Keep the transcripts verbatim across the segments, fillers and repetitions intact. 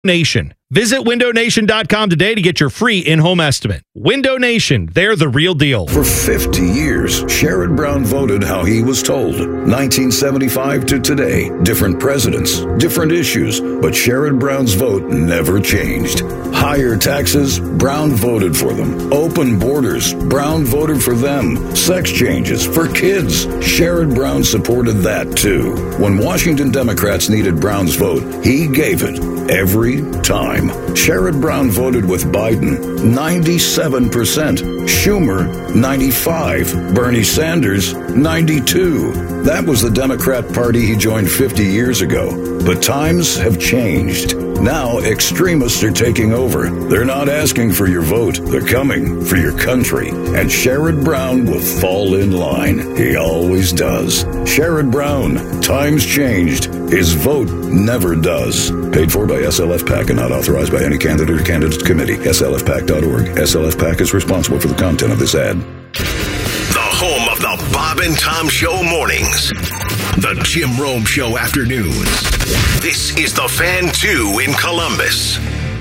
Nation. Visit window nation dot com today to get your free in-home estimate. Window Nation, they're the real deal. For fifty years, Sherrod Brown voted how he was told. nineteen seventy-five to today, different presidents, different issues, but Sherrod Brown's vote never changed. Higher taxes, Brown voted for them. Open borders, Brown voted for them. Sex changes for kids, Sherrod Brown supported that too. When Washington Democrats needed Brown's vote, he gave it every time. Sherrod Brown voted with Biden, ninety-seven percent. Schumer, ninety-five. Bernie Sanders, ninety-two. That was the Democrat Party he joined fifty years ago. But times have changed. Now extremists are taking over. They're not asking for your vote. They're coming for your country. And Sherrod Brown will fall in line. He always does. Sherrod Brown, times changed. His vote never does. Paid for by S L F PAC and not authorized by any candidate or candidate committee. S L F PAC dot org. S L F PAC is responsible for the content of this ad. The home of the Bob and Tom Show mornings. The Jim Rome Show afternoons. This is the Fan two in Columbus.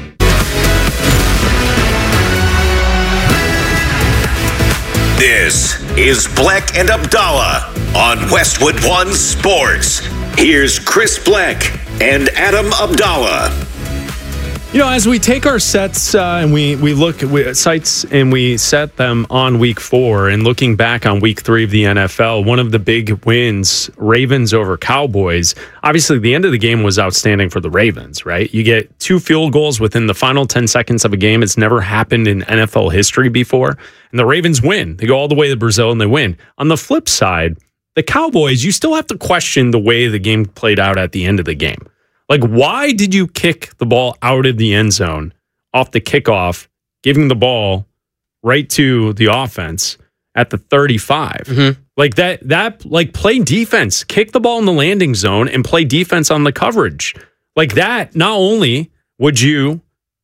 This is Black and Abdallah on Westwood One Sports. Here's Chris Black and Adam Abdallah. You know, as we take our sets uh, and we, we look at sites and we set them on week four and looking back on week three of the N F L, one of the big wins, Ravens over Cowboys. Obviously, the end of the game was outstanding for the Ravens, right? You get two field goals within the final ten seconds of a game. It's never happened in N F L history before. And the Ravens win. They go all the way to Brazil and they win. On the flip side, the Cowboys, you still have to question the way the game played out at the end of the game. Like, why did you kick the ball out of the end zone off the kickoff, giving the ball right to the offense at the thirty-five? Mm-hmm. Like that, that, like play defense, kick the ball in the landing zone and play defense on the coverage. Like that, not only would you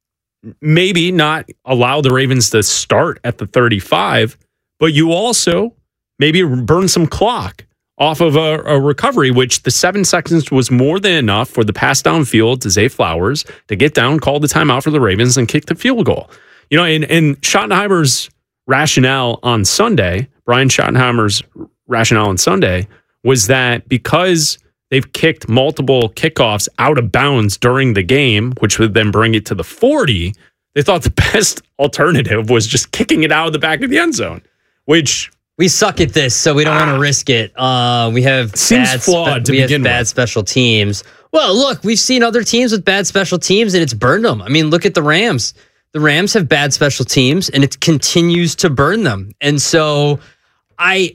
maybe not allow the Ravens to start at the thirty-five, but you also maybe burn some clock off of a, a recovery, which the seven seconds was more than enough for the pass downfield to Zay Flowers to get down, call the timeout for the Ravens, and kick the field goal. You know, and, and Schottenheimer's rationale on Sunday, Brian Schottenheimer's rationale on Sunday, was that because they've kicked multiple kickoffs out of bounds during the game, which would then bring it to the forty, they thought the best alternative was just kicking it out of the back of the end zone, which... We suck at this, so we don't ah, want to risk it. Uh, we have seems bad flawed spe- to we begin have bad with. special teams. Well, look, we've seen other teams with bad special teams, and it's burned them. I mean, look at the Rams. The Rams have bad special teams, and it continues to burn them. And so, I,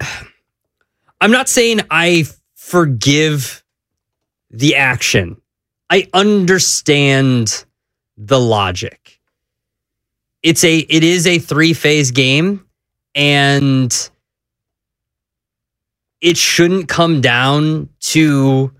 I'm not saying I forgive the action. I understand the logic. It's a, it is a three-phase game, and it shouldn't come down to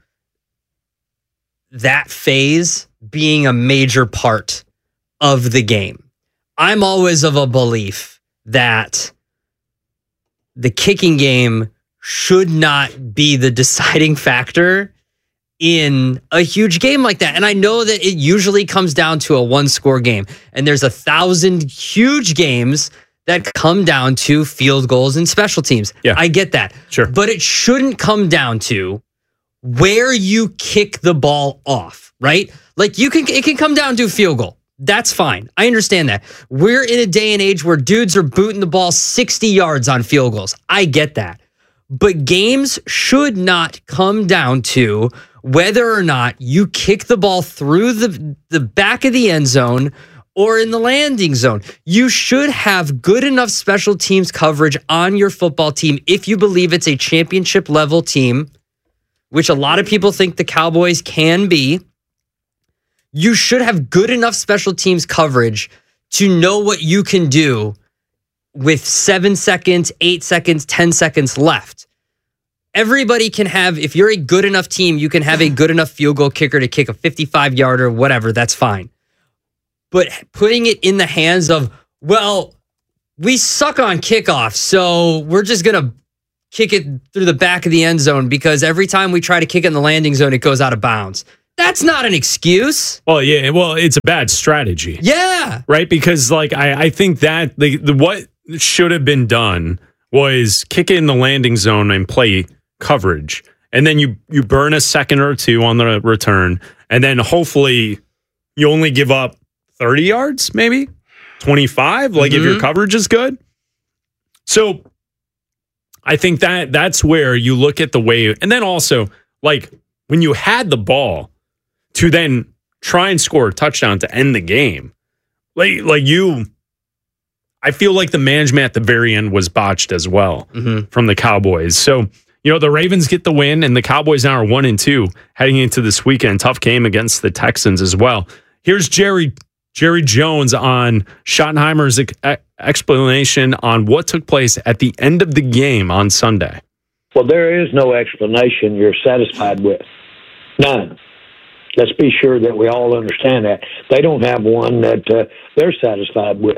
that phase being a major part of the game. I'm always of a belief that the kicking game should not be the deciding factor in a huge game like that. And I know that it usually comes down to a one-score game, and there's a thousand huge games that come down to field goals and special teams. Yeah. I get that. Sure. But it shouldn't come down to where you kick the ball off, right? Like you can, it can come down to a field goal. That's fine. I understand that. We're in a day and age where dudes are booting the ball sixty yards on field goals. I get that. But games should not come down to whether or not you kick the ball through the, the back of the end zone or in the landing zone. You should have good enough special teams coverage on your football team if you believe it's a championship level team, which a lot of people think the Cowboys can be. You should have good enough special teams coverage to know what you can do with seven seconds, eight seconds, ten seconds left. Everybody can have, if you're a good enough team, you can have a good enough field goal kicker to kick a fifty-five yarder, whatever, that's fine. But putting it in the hands of, well, we suck on kickoff, so we're just going to kick it through the back of the end zone because every time we try to kick it in the landing zone, it goes out of bounds. That's not an excuse. Well, yeah, well, it's a bad strategy. Yeah. Right? Because, like, I, I think that the, the what should have been done was kick it in the landing zone and play coverage. And then you, you burn a second or two on the return. And then hopefully you only give up thirty yards, maybe twenty-five, like mm-hmm. if your coverage is good. So I think that that's where you look at the way. And then also, like, when you had the ball, to then try and score a touchdown to end the game. Like, like you, I feel like the management at the very end was botched as well mm-hmm. from the Cowboys. So, you know, the Ravens get the win, and the Cowboys now are one and two heading into this weekend. Tough game against the Texans as well. Here's Jerry Jerry Jones on Schottenheimer's ex- explanation on what took place at the end of the game on Sunday. Well, there is no explanation you're satisfied with. None. Let's be sure that we all understand that. They don't have one that uh, they're satisfied with.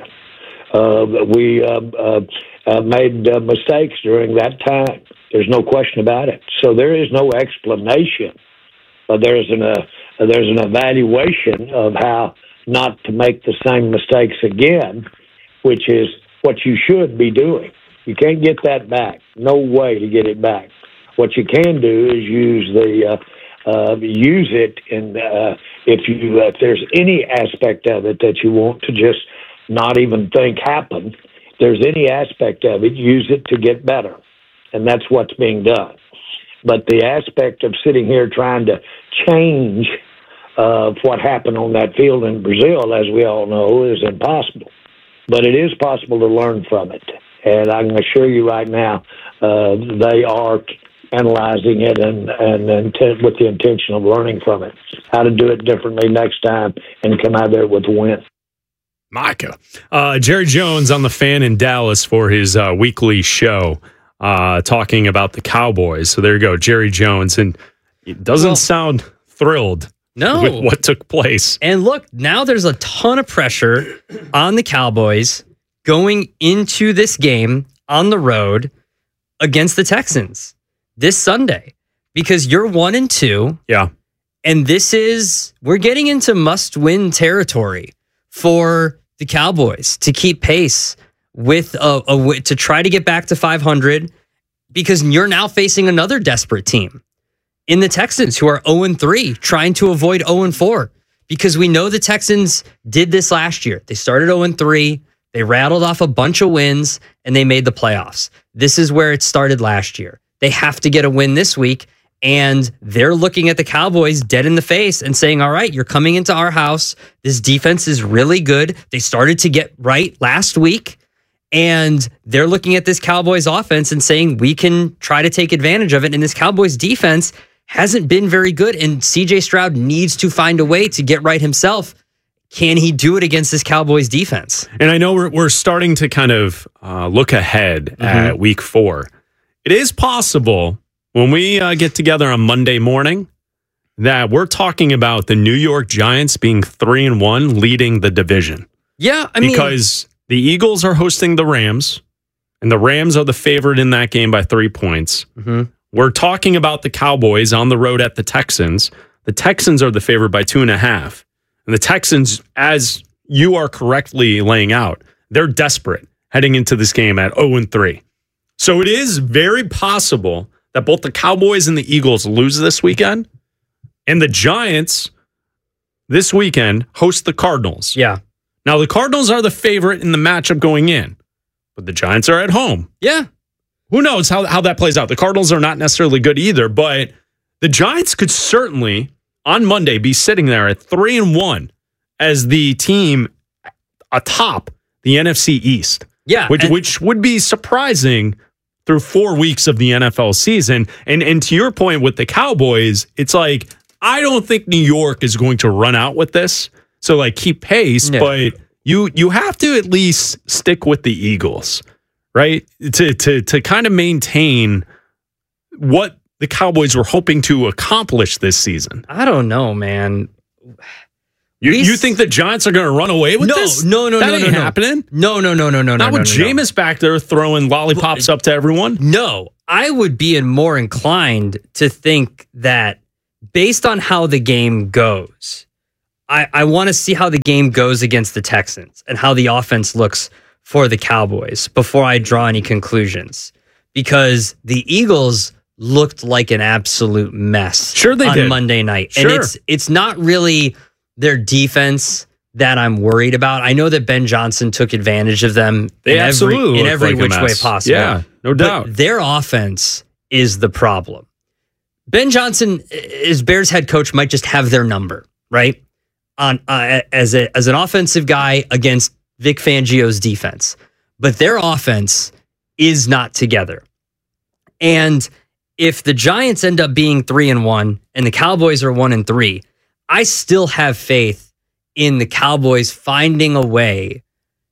Uh, we uh, uh, uh, made uh, mistakes during that time. There's no question about it. So there is no explanation. Uh, there's an uh, there's an evaluation of how not to make the same mistakes again, which is what you should be doing. You can't get that back. No way to get it back. What you can do is use the uh, uh, use it, and uh, if you uh, if there's any aspect of it that you want to just not even think happen, if there's any aspect of it, use it to get better, and that's what's being done. But the aspect of sitting here trying to change uh, what happened on that field in Brazil, as we all know, is impossible. But it is possible to learn from it. And I can assure you right now, uh, they are analyzing it and, and, and t- with the intention of learning from it, how to do it differently next time and come out there with a win. Micah. Uh, Jerry Jones on the Fan in Dallas for his uh, weekly show, uh, talking about the Cowboys. So there you go, Jerry Jones. And it doesn't well, sound thrilled no. with what took place. And look, now there's a ton of pressure on the Cowboys going into this game on the road against the Texans this Sunday, because you're one and two. Yeah. And this is, we're getting into must-win territory for the Cowboys to keep pace with a, a to try to get back to five hundred, because you're now facing another desperate team in the Texans who are oh and three, trying to avoid oh and four, because we know the Texans did this last year. They started oh and three. They rattled off a bunch of wins, and they made the playoffs. This is where it started last year. They have to get a win this week, and they're looking at the Cowboys dead in the face and saying, all right, you're coming into our house. This defense is really good. They started to get right last week, and they're looking at this Cowboys offense and saying, we can try to take advantage of it. And this Cowboys defense hasn't been very good, and C J Stroud needs to find a way to get right himself. Can he do it against this Cowboys defense? And I know we're we're starting to kind of uh, look ahead mm-hmm. at week four. It is possible when we uh, get together on Monday morning that we're talking about the New York Giants being three and one, leading the division. Yeah, I mean, because the Eagles are hosting the Rams, and the Rams are the favorite in that game by three points. Mm-hmm. We're talking about the Cowboys on the road at the Texans. The Texans are the favorite by two and a half. And the Texans, as you are correctly laying out, they're desperate heading into this game at oh and three. So it is very possible that both the Cowboys and the Eagles lose this weekend, and the Giants this weekend host the Cardinals. Yeah. Now, the Cardinals are the favorite in the matchup going in, but the Giants are at home. Yeah. Who knows how, how that plays out? The Cardinals are not necessarily good either, but the Giants could certainly on Monday be sitting there at three and one as the team atop the N F C East. Yeah, which which would be surprising through four weeks of the N F L season. And and to your point with the Cowboys, it's like I don't think New York is going to run out with this. So like keep pace, no. but you you have to at least stick with the Eagles, right? To to to kind of maintain what the Cowboys were hoping to accomplish this season. I don't know, man. You, you think the Giants are going to run away with no, this? No, no, that no, ain't no, happening. No, no, no, no, no, Not no. with no, Jameis no. back there throwing lollipops up to everyone. No, I would be more inclined to think that based on how the game goes, I, I want to see how the game goes against the Texans and how the offense looks for the Cowboys before I draw any conclusions. Because the Eagles looked like an absolute mess sure they on did. Monday night. Sure. And it's it's not really their defense that I'm worried about. I know that Ben Johnson took advantage of them They in absolutely every, in look every like a which way mess. possible. Yeah, no doubt. But their offense is the problem. Ben Johnson, as Bears head coach, might just have their number, right? On uh, as a as an offensive guy against Vic Fangio's defense. But their offense is not together. And if the Giants end up being three and one and the Cowboys are one and three, I still have faith in the Cowboys finding a way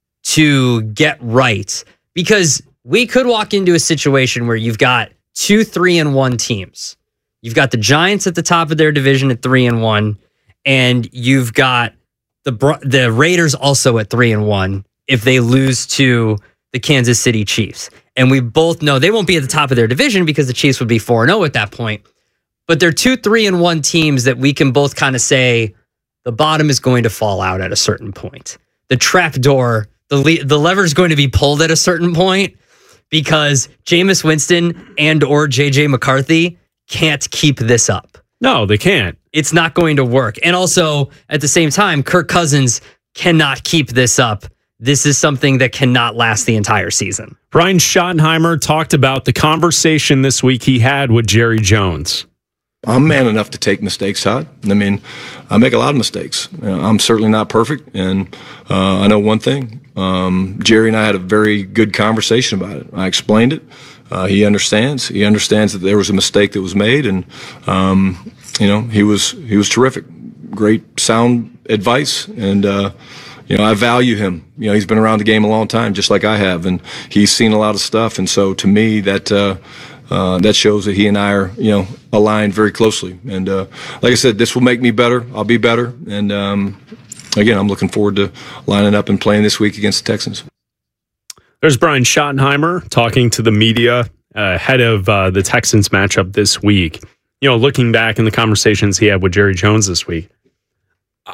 to get right, because we could walk into a situation where you've got two three and one teams. You've got the Giants at the top of their division at three and one, and you've got the the Raiders also at three and one if they lose to the Kansas City Chiefs. And we both know they won't be at the top of their division because the Chiefs would be four and oh at that point. But they're two three and one teams that we can both kind of say the bottom is going to fall out at a certain point. The trap door, the le- the lever is going to be pulled at a certain point because Jameis Winston and or J J McCarthy can't keep this up. No, they can't. It's not going to work. And also, at the same time, Kirk Cousins cannot keep this up. This is something that cannot last the entire season. Brian Schottenheimer talked about the conversation this week he had with Jerry Jones. I'm man enough to take mistakes, Todd. I mean, I make a lot of mistakes. You know, I'm certainly not perfect, and uh, I know one thing. Um, Jerry and I had a very good conversation about it. I explained it. Uh, he understands. He understands that there was a mistake that was made, and um, you know, he was he was terrific. Great, sound advice, and uh, you know, I value him. You know, he's been around the game a long time, just like I have, and he's seen a lot of stuff. And so, to me, that uh, uh, that shows that he and I are, you know, aligned very closely. And uh, like I said, this will make me better. I'll be better. And um, again, I'm looking forward to lining up and playing this week against the Texans. There's Brian Schottenheimer talking to the media uh, ahead of uh, the Texans matchup this week. You know, looking back in the conversations he had with Jerry Jones this week, uh,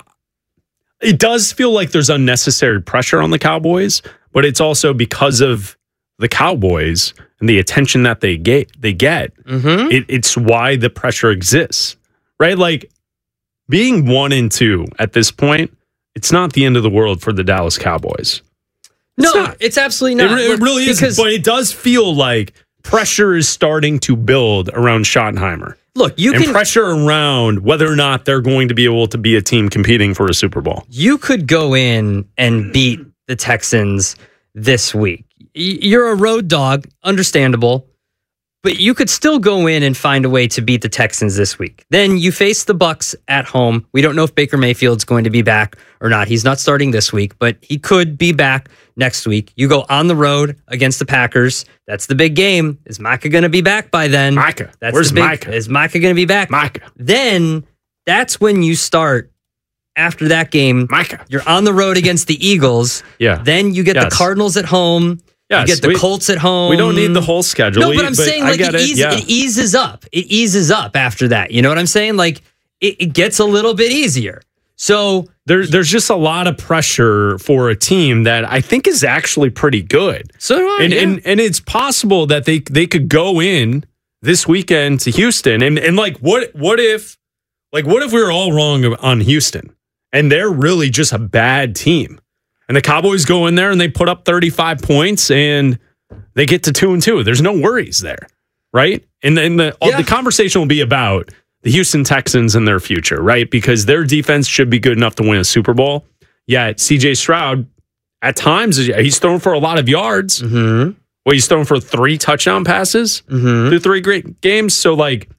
it does feel like there's unnecessary pressure on the Cowboys, but it's also because of the Cowboys and the attention that they get. They get. Mm-hmm. It, it's why the pressure exists, right? Like being one and two at this point, it's not the end of the world for the Dallas Cowboys. No, It's not. it's absolutely not. It, re- it really is, Because, but it does feel like pressure is starting to build around Schottenheimer. look, you and can pressure around whether or not they're going to be able to be a team competing for a Super Bowl. you could go in and beat the Texans this week. Y- You're a road dog, understandable, but you could still go in and find a way to beat the Texans this week. Then you face the Bucs at home. We don't know if Baker Mayfield's going to be back or not. He's not starting this week, but he could be back next week. You go on the road against the Packers. That's the big game. Is Micah going to be back by then? Micah. That's Where's the big, Micah? Is Micah going to be back? Micah. Then that's when you start after that game. Micah. You're on the road against the Eagles. Yeah. Then you get Yes. the Cardinals at home. Yes, You get the we- Colts at home. We don't need the whole schedule. No, We- but I'm saying I like get it, it. ease, Yeah. it eases up. It eases up after that. You know what I'm saying? Like it, it gets a little bit easier. So There, there's just a lot of pressure for a team that I think is actually pretty good. so do I. And, yeah. and and it's possible that they they could go in this weekend to Houston and and like what what if like what if we were all wrong on Houston and they're really just a bad team and the Cowboys go in there and they put up thirty-five points and they get to two and two. There's no worries there, right? And then the Yeah. the conversation will be about the Houston Texans and their future, right? Because their defense should be good enough to win a Super Bowl. Yet C J Stroud, at times, he's thrown for a lot of yards. Mhm. Well, he's thrown for three touchdown passes Mhm. through three great games. So, like,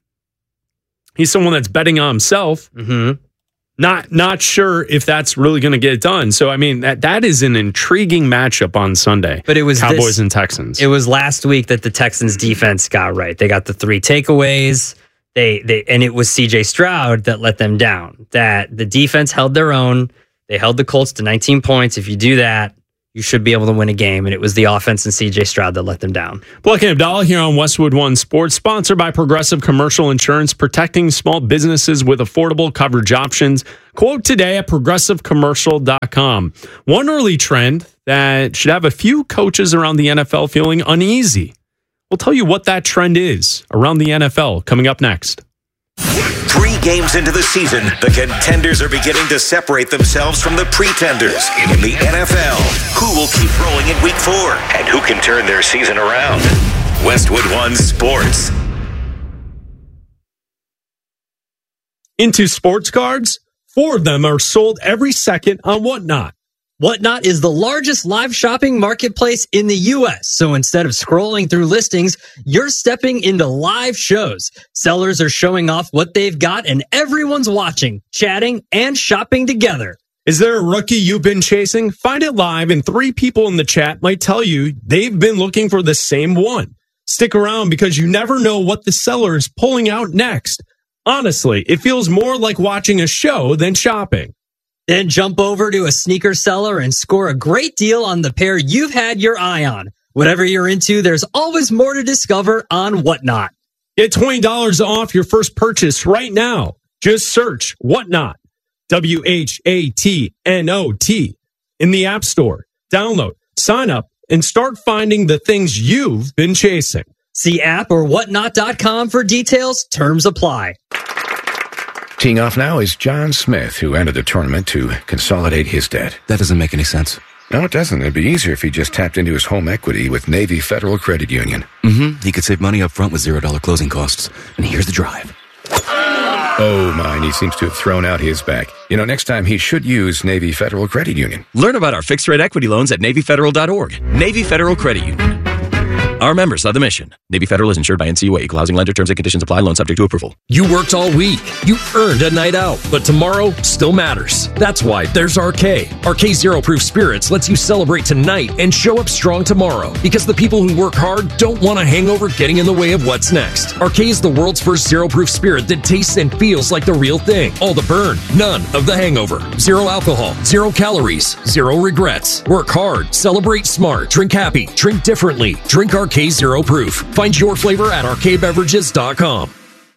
he's someone that's betting on himself. Mhm. Not not sure if that's really going to get it done. So, I mean, that that is an intriguing matchup on Sunday. But it was Cowboys this- and Texans. It was last week that the Texans defense got right. They got the three takeaways. They they and it was C J Stroud that let them down. That the defense held their own. They held the Colts to nineteen points. If you do that, you should be able to win a game. And it was the offense and C J Stroud that let them down. Black and Abdallah here on Westwood One Sports, sponsored by Progressive Commercial Insurance, protecting small businesses with affordable coverage options. Quote today at progressive commercial dot com. One early trend that should have a few coaches around the N F L feeling uneasy. We'll tell you what that trend is around the N F L coming up next. Three games into the season, the contenders are beginning to separate themselves from the pretenders in the N F L. Who will keep rolling in week four? And who can turn their season around? Westwood One Sports. Into sports cards, four of them are sold every second on Whatnot. Whatnot is the largest live shopping marketplace in the U S. So instead of scrolling through listings, you're stepping into live shows. Sellers are showing off what they've got and everyone's watching, chatting, and shopping together. Is there a rookie you've been chasing? Find it live and three people in the chat might tell you they've been looking for the same one. Stick around because you never know what the seller is pulling out next. Honestly, it feels more like watching a show than shopping. Then jump over to a sneaker seller and score a great deal on the pair you've had your eye on. Whatever you're into, there's always more to discover on Whatnot. Get twenty dollars off your first purchase right now. Just search Whatnot, W H A T N O T, in the App Store. Download, sign up, and start finding the things you've been chasing. See app or whatnot dot com for details. Terms apply. Teeing off now is John Smith, who entered the tournament to consolidate his debt. That doesn't make any sense. No, it doesn't. It'd be easier if he just tapped into his home equity with Navy Federal Credit Union. Mm-hmm. He could save money up front with zero dollar closing costs. And here's the drive. Oh, mine. He seems to have thrown out his back. You know, next time he should use Navy Federal Credit Union. Learn about our fixed-rate equity loans at navy federal dot org. Navy Federal Credit Union. Our members of the mission. Navy Federal is insured by N C U A. Equal housing lender. Terms and conditions apply. Loan subject to approval. You worked all week. You earned a night out. But tomorrow still matters. That's why there's R K. R K Zero Proof Spirits lets you celebrate tonight and show up strong tomorrow. Because the people who work hard don't want a hangover getting in the way of what's next. R K is the world's first zero proof spirit that tastes and feels like the real thing. All the burn, none of the hangover. Zero alcohol, zero calories, zero regrets. Work hard, celebrate smart, drink happy, drink differently. Drink R K Zero Proof. Find your flavor at R K beverages dot com.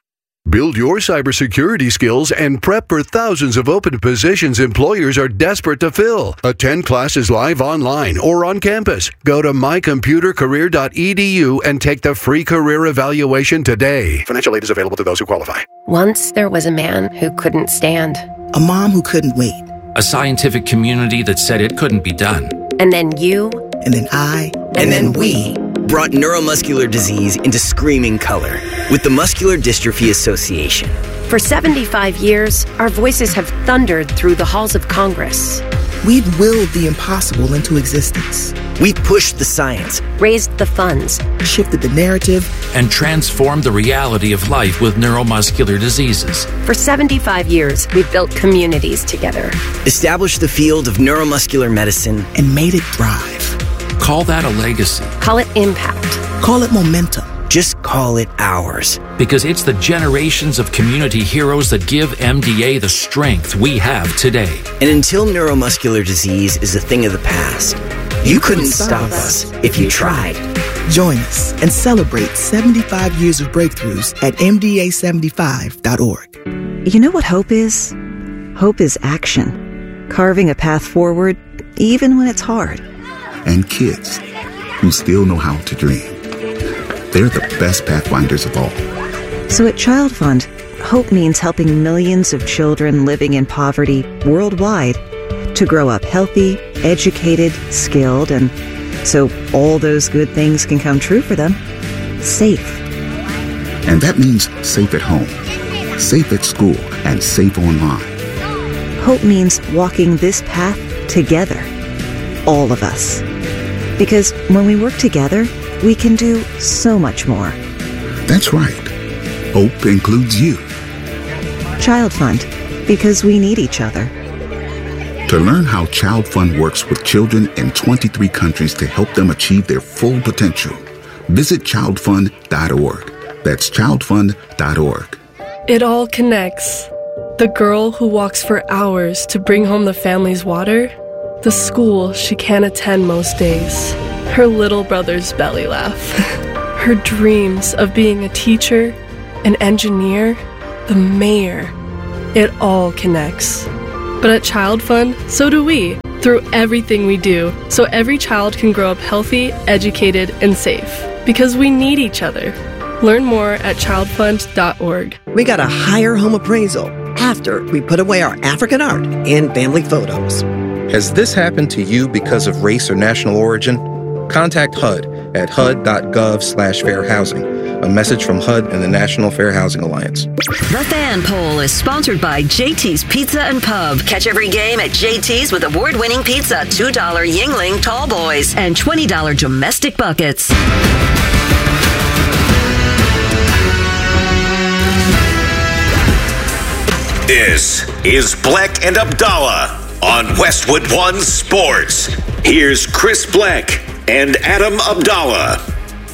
Build your cybersecurity skills and prep for thousands of open positions employers are desperate to fill. Attend classes live online or on campus. Go to my computer career dot e d u and take the free career evaluation today. Financial aid is available to those who qualify. Once there was a man who couldn't stand. A mom who couldn't wait. A scientific community that said it couldn't be done. And then you. And then I. And, and then, then we. brought neuromuscular disease into screaming color with the Muscular Dystrophy Association. For seventy-five years, our voices have thundered through the halls of Congress. We've willed the impossible into existence. We've pushed the science, raised the funds, shifted the narrative, and transformed the reality of life with neuromuscular diseases. For seventy-five years, we've built communities together, established the field of neuromuscular medicine, and made it thrive. Call that a legacy. Call it impact. Call it momentum. Just call it ours. Because it's the generations of community heroes that give M D A the strength we have today. And until neuromuscular disease is a thing of the past, you, you couldn't, couldn't stop us if you tried. Join us and celebrate seventy-five years of breakthroughs at M D A seventy-five dot org. You know what hope is? Hope is action. Carving a path forward, even when it's hard. And kids who still know how to dream. They're the best pathfinders of all. So at Child Fund, hope means helping millions of children living in poverty worldwide to grow up healthy, educated, skilled, and so all those good things can come true for them, safe. And that means safe at home, safe at school, and safe online. Hope means walking this path together, all of us. Because when we work together, we can do so much more. That's right. Hope includes you. Child Fund, because we need each other. To learn how Child Fund works with children in twenty-three countries to help them achieve their full potential, visit child fund dot org. That's child fund dot org. It all connects. The girl who walks for hours to bring home the family's water, the school she can't attend most days, her little brother's belly laugh, her dreams of being a teacher, an engineer, the mayor. It all connects. But at Child Fund, so do we, through everything we do, so every child can grow up healthy, educated, and safe. Because we need each other. Learn more at child fund dot org. We got a higher home appraisal after we put away our African art and family photos. Has this happened to you because of race or national origin? Contact H U D at H U D dot gov slash fair housing. A message from H U D and the National Fair Housing Alliance. The Fan Poll is sponsored by J T's Pizza and Pub. Catch every game at J T's with award-winning pizza, two dollar Yingling Tall Boys, and twenty dollar domestic buckets. This is Bleck and Abdallah on Westwood One Sports. Here's Chris Bleck and Adam Abdallah.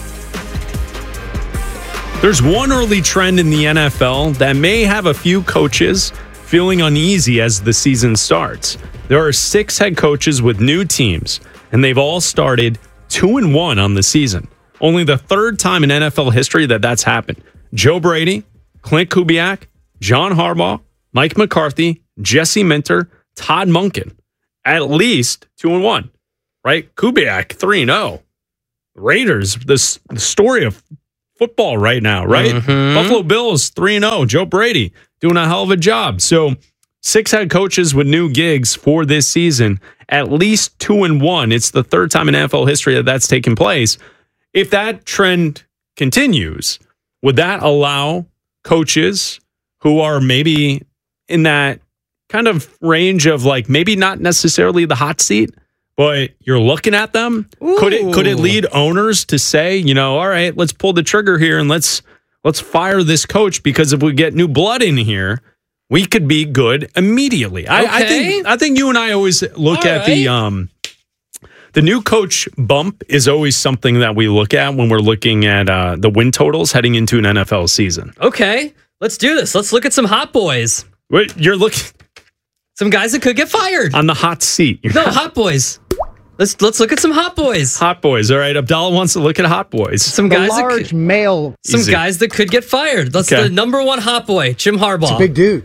There's one early trend in the N F L that may have a few coaches feeling uneasy as the season starts. There are six head coaches with new teams, and they've all started two and one on the season. Only the third time in N F L history that that's happened. Joe Brady, Clint Kubiak, John Harbaugh, Mike McCarthy, Jesse Minter, Todd Monken, at least two and one, right? Kubiak three and zero. Raiders, this the story of football right now, right? Mm-hmm. Buffalo Bills three and zero. Joe Brady doing a hell of a job. So six head coaches with new gigs for this season, at least two and one. It's the third time in N F L history that that's taken place. If that trend continues, would that allow coaches who are maybe in that kind of range of like maybe not necessarily the hot seat, but you're looking at them? Ooh. Could it could it lead owners to say, you know, all right, let's pull the trigger here and let's let's fire this coach, because if we get new blood in here, we could be good immediately. I, okay. I think I think you and I always look all at right. the um the new coach bump is always something that we look at when we're looking at uh, the win totals heading into an N F L season. Okay, let's do this. Let's look at some hot boys. Wait, you're looking some guys that could get fired on the hot seat. No, hot boys. Let's let's look at some hot boys. Hot boys. All right, Abdallah wants to look at hot boys. Some guys, a large that could, male. Some Easy. guys that could get fired. That's okay. the number one hot boy, Jim Harbaugh. It's a big dude.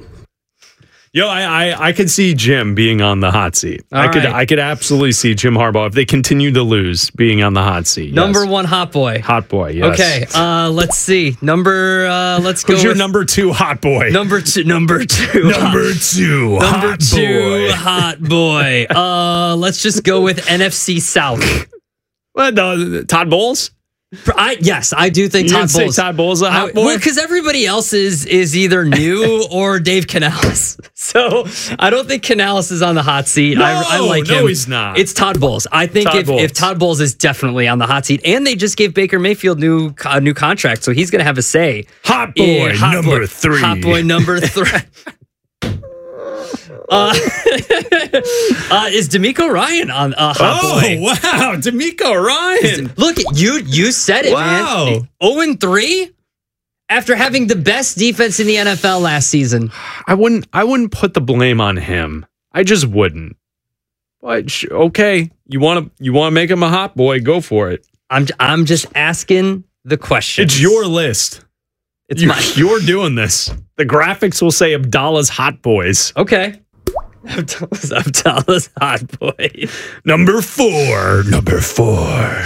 Yo, I, I I could see Jim being on the hot seat. All I could right. I could absolutely see Jim Harbaugh, if they continue to lose, being on the hot seat. Number yes. one hot boy. Hot boy. Yes. Okay. Uh, let's see. Number. Uh, let's go. Who's your with number two hot boy? Number two. Number two. Number hot, two. Number hot two. boy. Hot boy. Uh, let's just go with N F C South. What? No, Todd Bowles? I, yes, I do think you Todd Bowles. Say Todd Bowles a hot I, boy? Well, because everybody else is is either new or Dave Canales. So I don't think Canales is on the hot seat. No, I, I like no, him. he's not. It's Todd Bowles. I think Todd if, Bowles. if Todd Bowles is definitely on the hot seat, and they just gave Baker Mayfield new a new contract, so he's going to have a say. Hot boy in, hot number boy, three. Hot boy number three. Uh, uh, is D'Amico Ryan on uh, hot oh, boy? wow, D'Amico Ryan. Look, you you said it, wow. man. oh and three after having the best defense in the N F L last season. I wouldn't I wouldn't put the blame on him. I just wouldn't. But sh- okay, you want to you want to make him a hot boy, go for it. I'm I'm just asking the question. It's your list. It's you, my You're doing this. The graphics will say Abdallah's hot boys. Okay. Abdallah's, Abdallah's hot boy. Number four. Number four.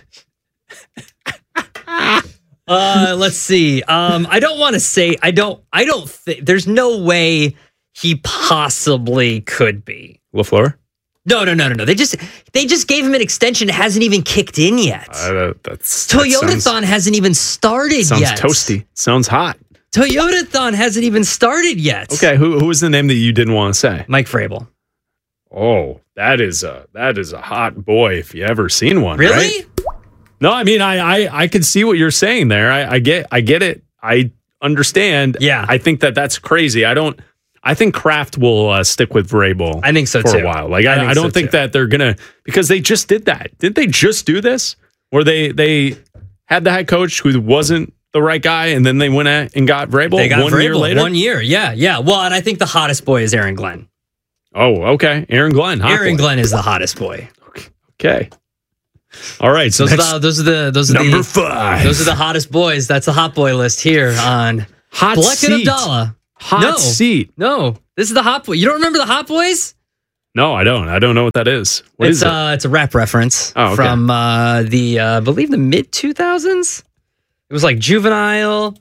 uh, let's see. Um, I don't want to say. I don't. I don't think. There's no way he possibly could be. LaFleur? No, no, no, no, no. They just they just gave him an extension. It hasn't even kicked in yet. Uh, that's Toyotathon that sounds, hasn't even started sounds yet. Sounds toasty. Sounds hot. Toyotathon hasn't even started yet. Okay, who who was the name that you didn't want to say? Mike Vrabel. Oh, that is a that is a hot boy if you ever seen one. Really? Right? No, I mean I I I can see what you're saying there. I, I get I get it. I understand. Yeah. I think that that's crazy. I don't. I think Kraft will uh, stick with Vrabel. I think so for too. a while. Like I, I, think I don't so think too. that they're gonna, because they just did that. Didn't they just do this? Where they they had the head coach who wasn't the right guy, and then they went at and got Vrabel They got one Vrabel year later. One year, yeah, yeah. Well, and I think the hottest boy is Aaron Glenn. Oh, okay. Aaron Glenn. Hot Aaron boy. Glenn is the hottest boy. Okay. All right. So those are that's the those are the those are number the, five. Those are the hottest boys. That's the hot boy list here on Hot Bleck seat. and Abdallah. Hot no, seat. No, this is the hot boy. You don't remember the Hot Boys? No, I don't. I don't know what that is. What it's is it? uh, it's a rap reference Oh, okay. from uh, the uh, I believe the mid two thousands. It was like Juvenile.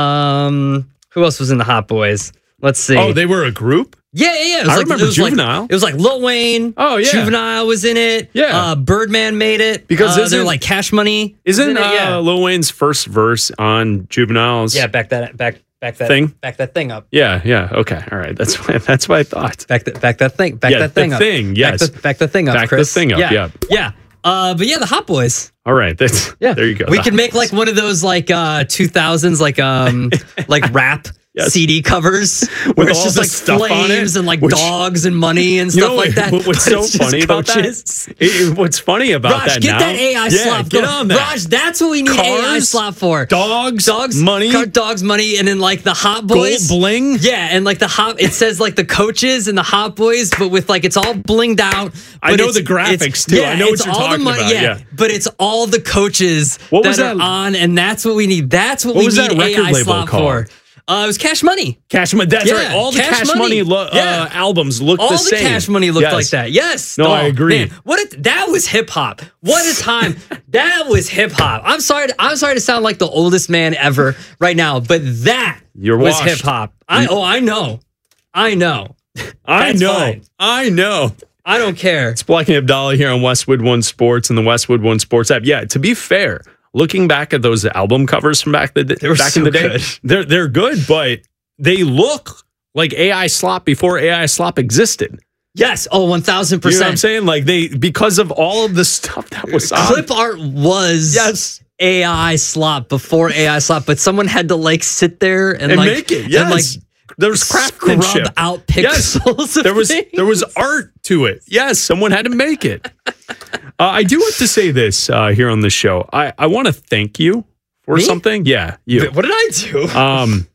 Um, who else was in the Hot Boys? Let's see. Oh, they were a group? Yeah, yeah, yeah. It was I like, remember it was Juvenile. Like, it was like Lil Wayne. Oh, yeah. Juvenile was in it. Yeah. Uh, Birdman made it. Because uh, isn't- they're like Cash Money. was Isn't in it, uh, yeah. Lil Wayne's first verse on Juvenile's? Yeah, back that back back that Thing? back that thing up. Yeah, yeah. Okay. All right. That's what, that's what I thought. Back that back that thing. Back Yeah, that thing the up. thing, yes. Back the, back the thing up. Back the Chris. thing up, yeah. Yeah. Uh, but yeah, the Hot Boys. All right. That's Yeah. There you go. We The could Hot make like one of those like uh two thousands like um like rap Yes. C D covers With where it's all just the like stuff on it, flames and like which- dogs and money and You stuff know like what- that. what- What's But so it's just funny about coaches. that? It- it- what's funny about Raj, that get now? that A I yeah, slop. Get Go. on that. Raj, that's what we need A I Cars, slop for. Dogs, Dogs, money, car, dogs, money, and then like the Hot Boys. gold bling. Yeah, and like the hot, it says like the coaches and the Hot Boys, but with like it's all blinged out. I but know it's- the graphics, it's- too. Yeah, I know what it's you're all the talking money, about, yeah. but it's all the coaches What that was are that- on, and that's what we need. That's what, What we was need that record A I label slop called? for. Uh, it was Cash Money. Cash Money. That's Yeah, right. All the Cash Cash, Money. Money, lo- Yeah. uh, albums look All the the, same. Cash Money looked Yes. like that. Yes. No, Oh, I agree. man. What a, that was hip hop. What a time. That was hip hop. I'm sorry. To, I'm sorry to sound like the oldest man ever right now, but that You're was washed. hip hop. I oh I know. I know. I That's know. fine. I know. I don't care. It's Bleck and Abdallah here on Westwood One Sports and the Westwood One Sports app. Yeah, to be fair, looking back at those album covers from back the They were back so in the day, good. they're they're good, but they look like A I slop before A I slop existed. Yes. Oh, one thousand You know what I'm percent. saying? Like they because of all of the stuff that was on. Clip art was Yes. A I slop before A I slop, but someone had to like sit there and, and like make it. Yes. and like There's craftsmanship. scrub out Yes. pixels. of There was things. there was art to it. Yes, someone had to make it. uh, I do have to say this uh, here on the show. I, I want to thank you for Me? something. Yeah, you. What did I do? Um,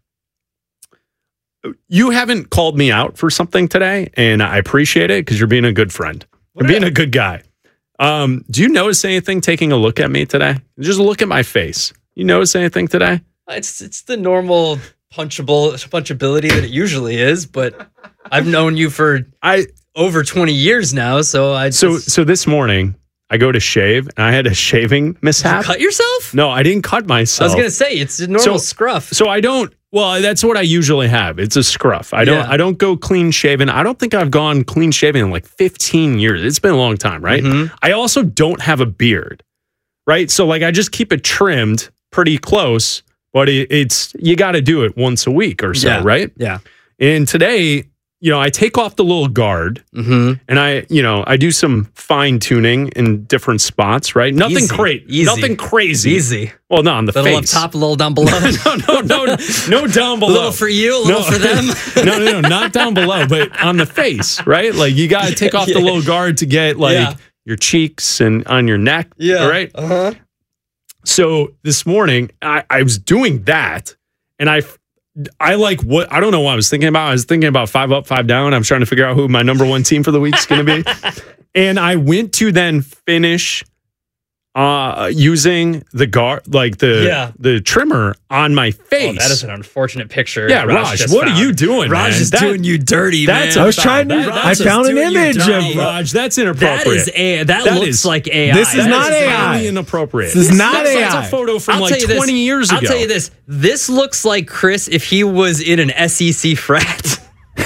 you haven't called me out for something today, and I appreciate it because you're being a good friend. You're being a good guy. Um, do you notice anything taking a look at me today? Just look at my face. You notice anything today? It's it's the normal punchable punchability that it usually is, but I've known you for I over twenty years now, so I So just, so this morning I go to shave and I had a shaving mishap. cut yourself. No, I didn't cut I myself. was gonna say it's a normal So- scruff. So I don't. Well, that's what I usually have. It's a scruff. I don't. Yeah. I don't go clean shaven. I don't think I've gone clean shaven in like fifteen years. It's been a long time, right? Mhm. I also don't have a beard, right? So like I just keep it trimmed pretty close, but it, it's you got to do it once a week or so, Yeah. right? Yeah. And today, you know, I take off the little guard Mm-hmm. and I, you know, I do some fine tuning in different spots, right? Nothing Easy. crazy. Easy. Nothing crazy. Easy. Well, not on the Little face. up top, a little down below. no, no, no, no down below. A little for you, a little for them. no, no, no, not down below, but on the face, right? Like you got to take off the Yeah. little guard to get like Yeah. your cheeks and on your neck. Yeah. Right. Uh huh. So this morning I, I was doing that and I, I like what, I don't know what I was thinking about. I was thinking about five up, five down. I'm trying to figure out who my number one team for the week is going to be. And I went to then finish uh, using the guard, like the Yeah. the trimmer on my Oh, face. that is an unfortunate picture. Yeah, Raj, just what are found. you doing, Raj man? is That- doing you dirty, that's man. a I was trying to- that- I that's found a- an doing you image dirty. of- Raj, that's That inappropriate. is a that, That looks is- like A I. This is That not A I. highly inappropriate. This is not that's, A I. That's a photo from I'll like tell you this. twenty years ago. I'll tell you this. This looks like Chris if he was in an S E C frat.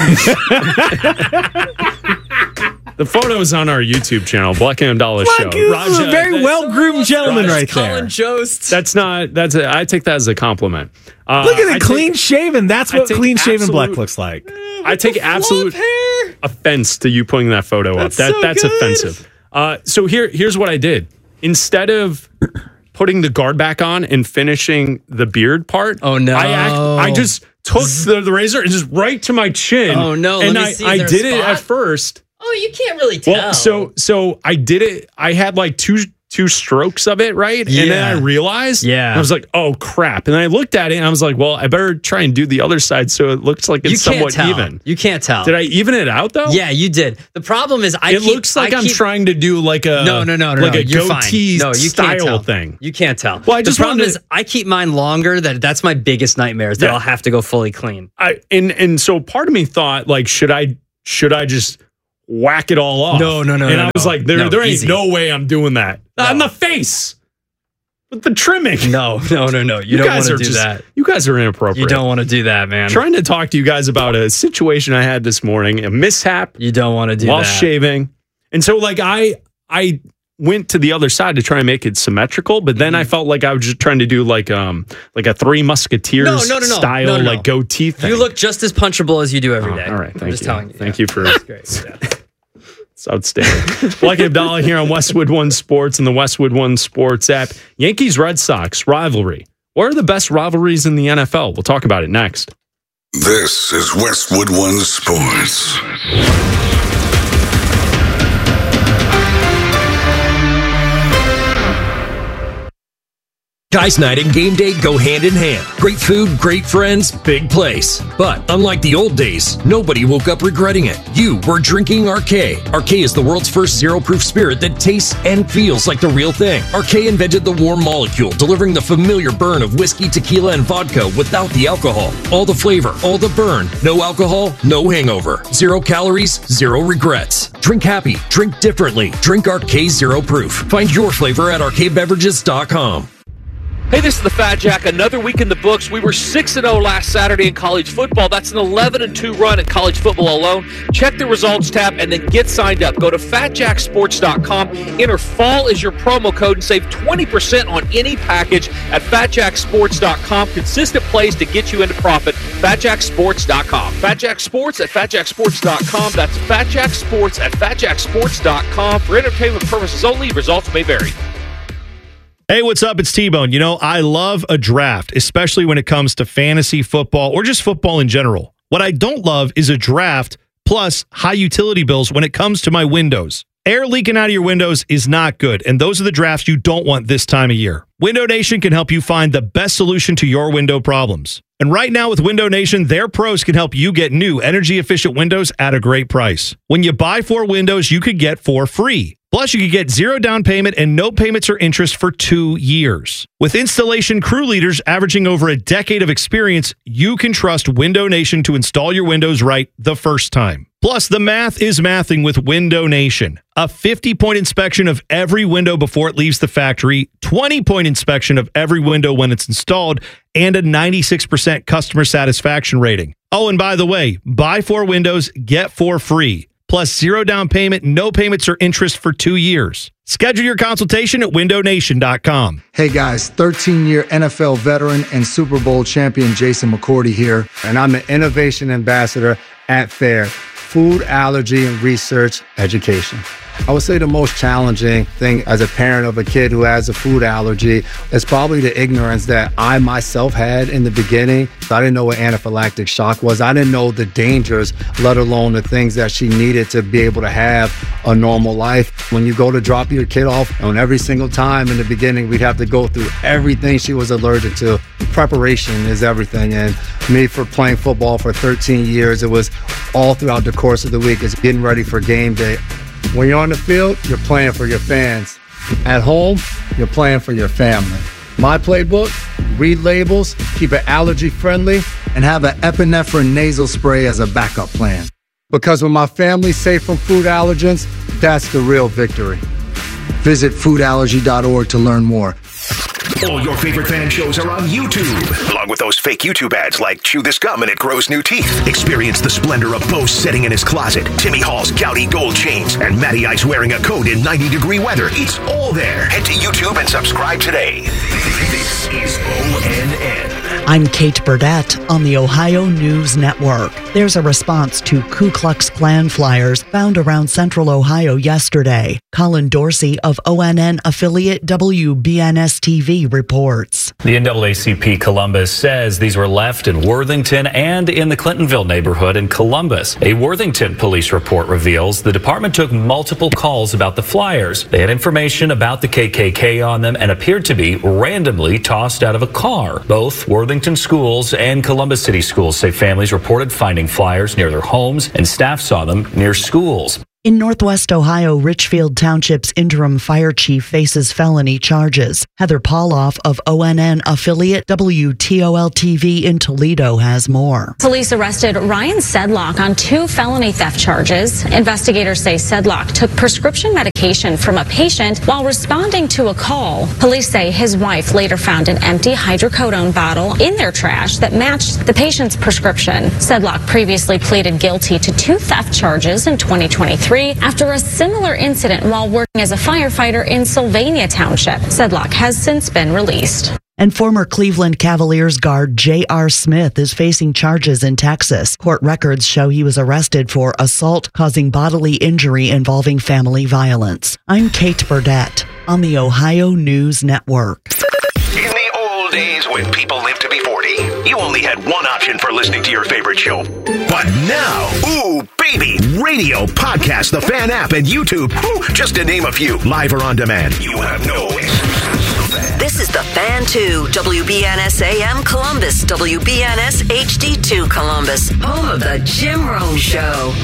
The photo's on our YouTube channel, Bleck and Abdallah Show. Look, this is a very that's- well-groomed gentleman Raj, right there. Colin Jost. That's not. That's. A, I take that as a compliment. Uh, Look at I it, clean Take, shaven. That's I what take clean shaven absolute- Bleck looks like. I take absolute hair. offense to you putting that photo That's up. That so that's good. offensive. Uh, so here, here's what I did. Instead of putting the guard back on and finishing the beard part, Oh, no. I act, I just took the, the razor and just right to my chin. Oh, no. Let And me I, see. I Is there a did it spot? at first. Oh, you can't really tell. Well, so so I did it. I had like two two strokes of it, right? Yeah. And then I realized, yeah. I was like, oh crap. And then I looked at it and I was like, well, I better try and do the other side so it looks like it's You can't somewhat tell. even. You can't tell. Did I even it out though? Yeah, you did. The problem is, I it keep, looks like I I'm keep, trying to do like a no, no, no, no, like no. a You're fine. goatee No, you style can't tell. thing. You can't tell. Well, I just the problem wanted is, I keep mine longer. That that's my biggest nightmare. Is that Yeah. I'll have to go fully clean. I and and so part of me thought like, should I should I just whack it all off? No, no, no, And no, I was no. like, there No, there ain't easy. no way I'm doing that on the face with the trimming. No, no, no, no. You, You don't guys want to are do just- that. You guys are inappropriate. You don't want to do that, man. Trying to talk to you guys about a situation I had this morning, a mishap. You don't want to do while that. shaving, and so like I I went to the other side to try and make it symmetrical, but then I felt like I was just trying to do like um like a Three Musketeers No, no, no, no. style No, no, no. like goatee thing. You look just as punchable as you do every Oh, day. all right, thank I'm just you. telling you. Thank you for That's great. Yeah. It's outstanding. Lucky Abdallah here on Westwood One Sports and the Westwood One Sports app. Yankees Red Sox rivalry. What are the best rivalries in the N F L? We'll talk about it next. This is Westwood One Sports. Guys night and game day go hand in hand. Great food, great friends, big place. But unlike the old days, nobody woke up regretting it. You were drinking R K. R K is the world's first zero-proof spirit that tastes and feels like the real thing. R K invented the warm molecule, delivering the familiar burn of whiskey, tequila, and vodka without the alcohol. All the flavor, all the burn. No alcohol, no hangover. Zero calories, zero regrets. Drink happy, drink differently. Drink R K Zero Proof. Find your flavor at R K beverages dot com. Hey, this is the Fat Jack. Another week in the books. We were six and oh last Saturday in college football. That's an eleven and two run in college football alone. Check the results tab and then get signed up. Go to fat jack sports dot com. Enter fall as your promo code and save twenty percent on any package at fat jack sports dot com. Consistent plays to get you into profit. fat jack sports dot com. Fat Jack Sports at fat jack sports dot com. That's Fat Jack Sports at fat jack sports dot com. For entertainment purposes only, results may vary. Hey, what's up? It's T-Bone. You know, I love a draft, especially when it comes to fantasy football or just football in general. What I don't love is a draft plus high utility bills when it comes to my windows. Air leaking out of your windows is not good, and those are the drafts you don't want this time of year. Window Nation can help you find the best solution to your window problems. And right now with Window Nation, their pros can help you get new energy-efficient windows at a great price. When you buy four windows, you could get four free. Plus, you could get zero down payment and no payments or interest for two years. With installation crew leaders averaging over a decade of experience, you can trust Window Nation to install your windows right the first time. Plus, the math is mathing with Window Nation. A fifty-point inspection of every window before it leaves the factory, twenty-point inspection of every window when it's installed, and a ninety-six percent customer satisfaction rating. Oh, and by the way, buy four windows, get four free. Plus zero down payment, no payments or interest for two years. Schedule your consultation at window nation dot com. Hey guys, thirteen-year N F L veteran and Super Bowl champion Jason McCourty here, and I'm the Innovation Ambassador at FAIR, Food Allergy and Research Education. I would say the most challenging thing as a parent of a kid who has a food allergy is probably the ignorance that I myself had in the beginning. I didn't know what anaphylactic shock was. I didn't know the dangers, let alone the things that she needed to be able to have a normal life. When you go to drop your kid off, and every single time in the beginning, we'd have to go through everything she was allergic to. Preparation is everything. And me, for playing football for thirteen years, it was all throughout the course of the week. It's getting ready for game day. When you're on the field, you're playing for your fans. At home, you're playing for your family. My playbook, read labels, keep it allergy friendly, and have an epinephrine nasal spray as a backup plan. Because when my family's safe from food allergens, that's the real victory. Visit food allergy dot org to learn more. All your favorite fan shows are on YouTube, along with those fake YouTube ads like Chew This Gum and It Grows New Teeth. Experience the splendor of Bo sitting in his closet, Timmy Hall's gouty gold chains, and Matty Ice wearing a coat in ninety degree weather. It's all there. Head to YouTube and subscribe today. This is O N N. I'm Kate Burdett on the Ohio News Network. There's a response to Ku Klux Klan flyers found around central Ohio yesterday. Colin Dorsey of O N N affiliate W B N S T V reports. The N double A C P Columbus says these were left in Worthington and in the Clintonville neighborhood in Columbus. A Worthington police report reveals the department took multiple calls about the flyers. They had information about the K K K on them and appeared to be randomly tossed out of a car. Both Worthington schools and Columbus City Schools say families reported finding flyers near their homes and staff saw them near schools. In Northwest Ohio, Richfield Township's interim fire chief faces felony charges. Heather Pauloff of O N N affiliate W T O L T V in Toledo has more. Police arrested Ryan Sedlock on two felony theft charges. Investigators say Sedlock took prescription medication from a patient while responding to a call. Police say his wife later found an empty hydrocodone bottle in their trash that matched the patient's prescription. Sedlock previously pleaded guilty to two theft charges in twenty twenty-three. After a similar incident while working as a firefighter in Sylvania Township. Sedlock has since been released. And former Cleveland Cavaliers guard J R. Smith is facing charges in Texas. Court records show he was arrested for assault causing bodily injury involving family violence. I'm Kate Burdett on the Ohio News Network. In the old days when people lived to be forty, you only had one option for listening to your favorite show. But now, ooh, baby, radio, podcast, the Fan app, and YouTube, ooh, just to name a few, live or on demand. You have no excuses. This is the Fan two, W B N S A M Columbus, W B N S H D two Columbus, home of the Jim Rome Show.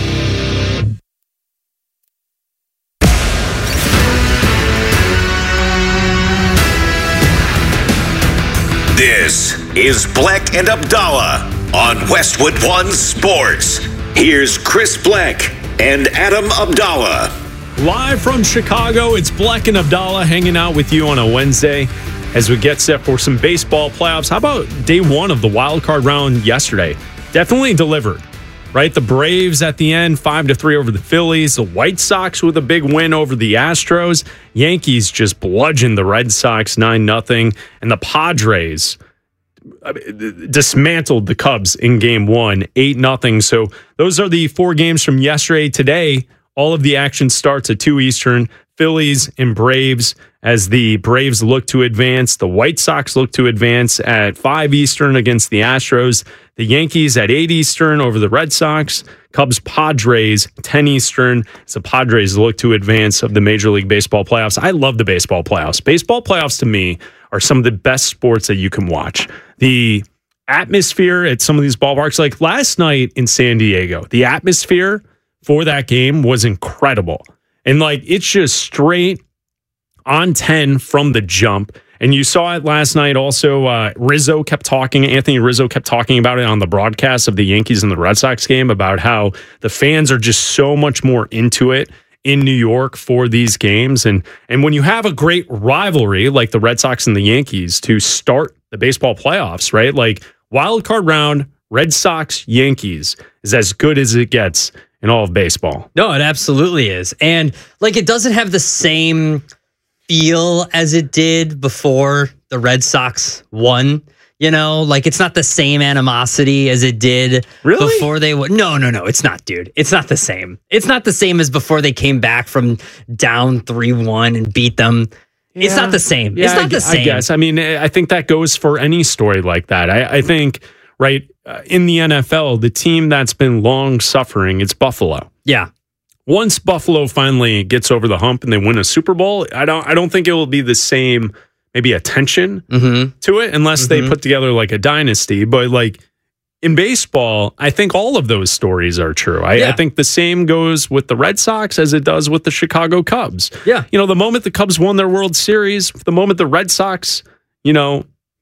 This is Bleck and Abdallah on Westwood One Sports. Here's Chris Bleck and Adam Abdallah. Live from Chicago, it's Bleck and Abdallah hanging out with you on a Wednesday as we get set for some baseball playoffs. How about day one of the wild card round yesterday? Definitely delivered, right? The Braves at the end, five to three over the Phillies. The White Sox with a big win over the Astros. Yankees just bludgeoned the Red Sox nine nothing. And the Padres dismantled the Cubs in game one, eight nothing. So those are the four games from yesterday. Today, all of the action starts at two Eastern. Phillies and Braves as the Braves look to advance. The White Sox look to advance at five Eastern against the Astros. The Yankees at eight Eastern over the Red Sox. Cubs, Padres, ten Eastern. As the Padres look to advance of the Major League Baseball playoffs. I love the baseball playoffs. Baseball playoffs to me are some of the best sports that you can watch. The atmosphere at some of these ballparks, like last night in San Diego, the atmosphere for that game was incredible. And like, it's just straight on ten from the jump. And you saw it last night also. Uh, Rizzo kept talking, Anthony Rizzo kept talking about it on the broadcast of the Yankees and the Red Sox game about how the fans are just so much more into it in New York for these games. And, and when you have a great rivalry like the Red Sox and the Yankees to start the baseball playoffs, right? Like wild card round, Red Sox, Yankees is as good as it gets in all of baseball. No, it absolutely is. And like, it doesn't have the same feel as it did before the Red Sox won. You know, like it's not the same animosity as it did really? before they won. No, no, no, it's not, dude. It's not the same. It's not the same as before they came back from down three one and beat them. Yeah. It's not the same. Yeah, it's not I, the same. I guess. I mean, I think that goes for any story like that. I, I think, right, uh, in the N F L, the team that's been long suffering, it's Buffalo. Yeah. Once Buffalo finally gets over the hump and they win a Super Bowl, I don't I don't think it will be the same maybe attention mm-hmm. to it unless mm-hmm. they put together like a dynasty. But like in baseball, I think all of those stories are true. I, yeah. I think the same goes with the Red Sox as it does with the Chicago Cubs. Yeah. You know, the moment the Cubs won their World Series, the moment the Red Sox, you know,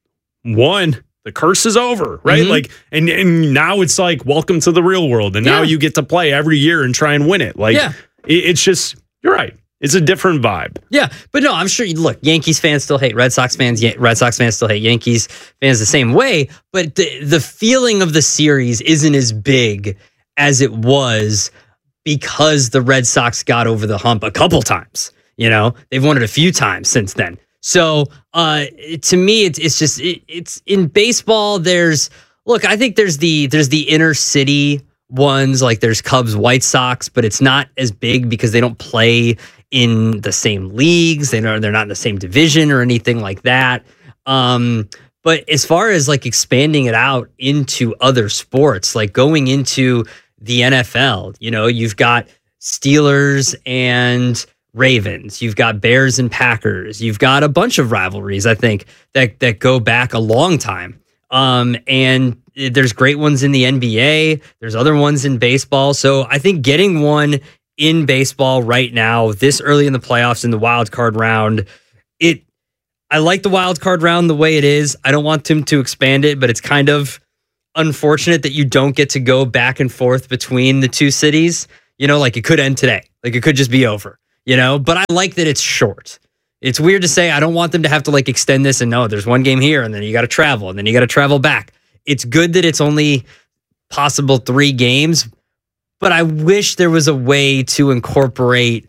won, the curse is over, right? Mm-hmm. Like, and, and now it's like, welcome to the real world. And now yeah. you get to play every year and try and win it. Like, yeah. it, it's just, you're right. It's a different vibe. Yeah, but no, I'm sure, you look, Yankees fans still hate Red Sox fans. Red Sox fans still hate Yankees fans the same way. But the, the feeling of the series isn't as big as it was because the Red Sox got over the hump a couple times. You know, they've won it a few times since then. So uh, to me, it's it's just it, it's in baseball. There's look, I think there's the there's the inner city ones, like there's Cubs, White Sox, but it's not as big because they don't play in the same leagues. They don't, they're not in the same division or anything like that. Um, but as far as like expanding it out into other sports, like going into the N F L, you know, you've got Steelers and Ravens, you've got Bears and Packers, you've got a bunch of rivalries, I think, that that go back a long time. Um, and there's great ones in the N B A, there's other ones in baseball. So I think getting one in baseball right now, this early in the playoffs in the wild card round, it I like the wild card round the way it is. I don't want them to expand it, but it's kind of unfortunate that you don't get to go back and forth between the two cities. You know, like it could end today. Like it could just be over, you know, but I like that it's short. It's weird to say I don't want them to have to like extend this and no, there's one game here and then you got to travel and then you got to travel back. It's good that it's only possible three games, but I wish there was a way to incorporate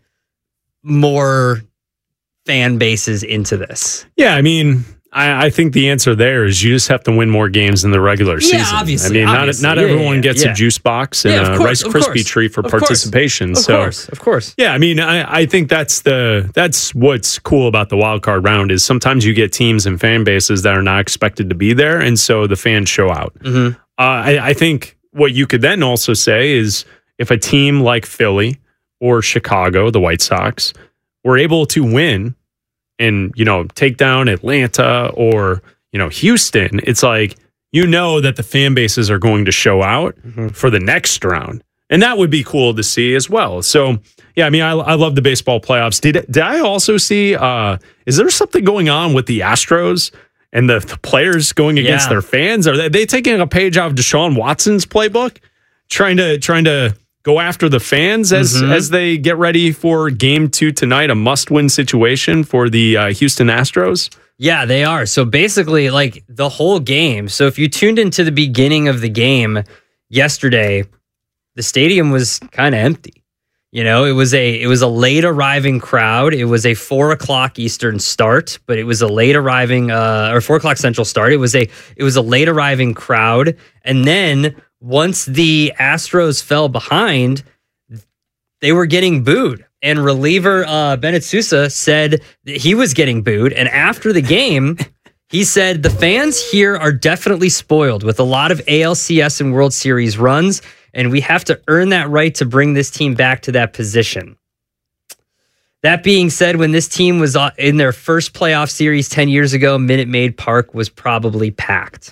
more fan bases into this. Yeah, I mean, I, I think the answer there is you just have to win more games in the regular Yeah, season. obviously, I mean, obviously. not not Yeah, everyone yeah, gets yeah. a juice box and Yeah, of a course, Rice of Krispie course. treat for Of course. participation. Of so, course, of course. Yeah, I mean, I, I think that's the that's what's cool about the wild card round is sometimes you get teams and fan bases that are not expected to be there, and so the fans show out. Mm-hmm. Uh, I, I think what you could then also say is if a team like Philly or Chicago, the White Sox, were able to win and, you know, take down Atlanta or, you know, Houston, it's like, you know that the fan bases are going to show out mm-hmm. for the next round. And that would be cool to see as well. So, yeah, I mean, I, I love the baseball playoffs. Did did I also see, uh, is there something going on with the Astros and the, the players going against Yeah. their fans? Are they, they taking a page out of Deshaun Watson's playbook? Trying to trying to go after the fans as Mhm. as they get ready for game two tonight, a must-win situation for the uh, Houston Astros? Yeah, they are. So basically, like the whole game. So if you tuned into the beginning of the game yesterday, the stadium was kind of empty. You know, it was a it was a late arriving crowd. It was a four o'clock Eastern start, but it was a late arriving uh, or four o'clock Central start. It was a it was a late arriving crowd, and then once the Astros fell behind, they were getting booed. And reliever uh, Bennett Sousa said that he was getting booed. And after the game, he said, the fans here are definitely spoiled with a lot of A L C S and World Series runs, and we have to earn that right to bring this team back to that position. That being said, when this team was in their first playoff series ten years ago, Minute Maid Park was probably packed.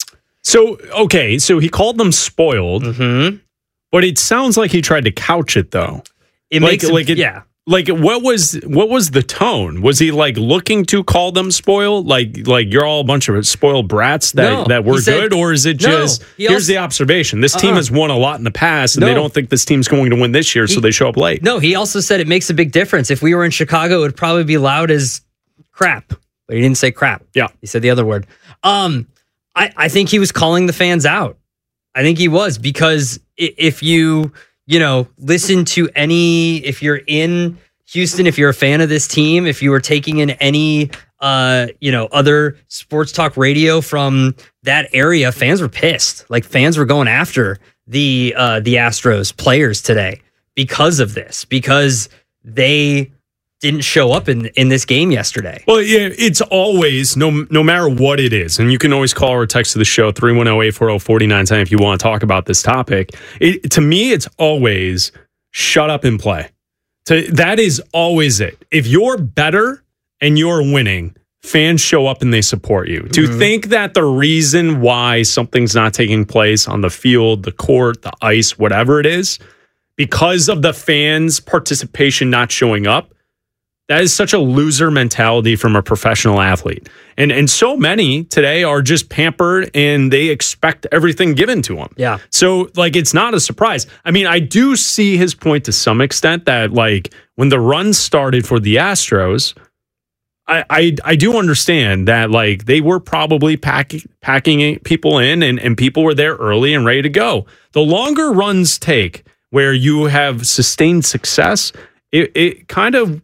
So, okay, so he called them spoiled, mm-hmm. but it sounds like he tried to couch it, though. It like, makes him- like it, yeah. Like what was what was the tone? Was he like looking to call them spoiled? Like like you're all a bunch of spoiled brats that, No, that were he said- good, or is it No, just he here's also- the observation? This team Uh-uh. has won a lot in the past, and they No. don't think this team's going to win this year, so they show up late. No, he also said it makes a big difference. If we were in Chicago, it would probably be loud as crap. But he didn't say crap. Yeah. He said the other word. Um, I, I think he was calling the fans out. I think he was, because i- if you, you know, listen to any, if you're in Houston, if you're a fan of this team, if you were taking in any, uh, you know, other sports talk radio from that area, fans were pissed. Like fans were going after the uh, the Astros players today because of this, because they didn't show up in in this game yesterday. Well, yeah, it's always, no no matter what it is, and you can always call or text to the show, three one zero, eight four zero, four nine one zero if you want to talk about this topic. It, to me, it's always shut up and play. To, that is always it. If you're better and you're winning, fans show up and they support you. To Mhm. think that the reason why something's not taking place on the field, the court, the ice, whatever it is, because of the fans' participation not showing up, that is such a loser mentality from a professional athlete. And and so many today are just pampered and they expect everything given to them. Yeah. So, like, it's not a surprise. I mean, I do see his point to some extent that, like, when the run started for the Astros, I I, I do understand that, like, they were probably pack, packing people in and, and people were there early and ready to go. The longer runs take where you have sustained success, it, it kind of,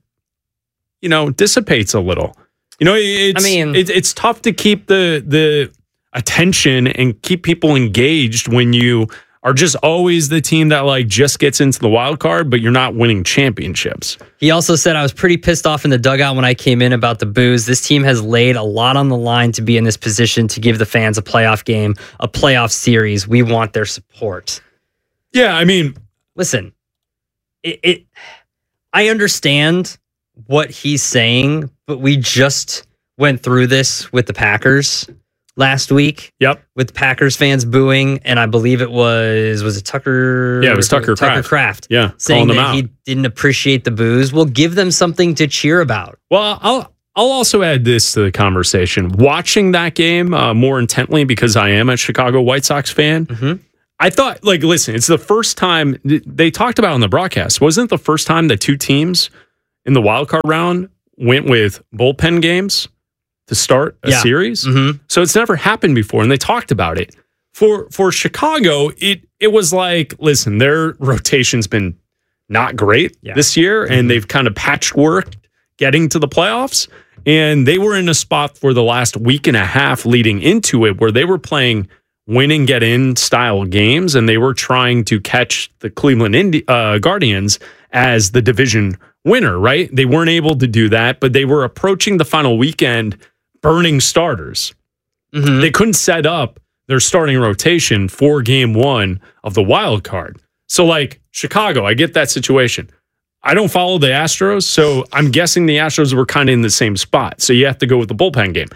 you know, dissipates a little. You know, it's, I mean- it, it's tough to keep the the attention and keep people engaged when you are just always the team that like just gets into the wild card, but you're not winning championships. He also said, I was pretty pissed off in the dugout when I came in about the boos. This team has laid a lot on the line to be in this position to give the fans a playoff game, a playoff series. We want their support. Yeah, I mean, listen, it, it I understand what he's saying, but we just went through this with the Packers last week. Yep. With Packers fans booing, and I believe it was, was it Tucker? Yeah, it was Tucker Tucker Kraft. Kraft. Yeah, saying calling them that out. he didn't appreciate the boos. Well, give them something to cheer about. Well, I'll I'll also add this to the conversation. Watching that game uh, more intently because I am a Chicago White Sox fan, mm-hmm. I thought, like, listen, it's the first time they talked about on the broadcast. Wasn't it the first time that two teams in the wild card round went with bullpen games to start a Yeah. series? Mm-hmm. So it's never happened before, and they talked about it. For for Chicago, it it was like, listen, their rotation's been not great Yeah. this year, and they've kind of patchworked getting to the playoffs. And they were in a spot for the last week and a half leading into it where they were playing win and get in style games, and they were trying to catch the Cleveland Indi- uh, Guardians as the division winner, right? They weren't able to do that, but they were approaching the final weekend burning starters. Mm-hmm. They couldn't set up their starting rotation for game one of the wild card. So, like, Chicago, I get that situation. I don't follow the Astros, so I'm guessing the Astros were kind of in the same spot. So you have to go with the bullpen game.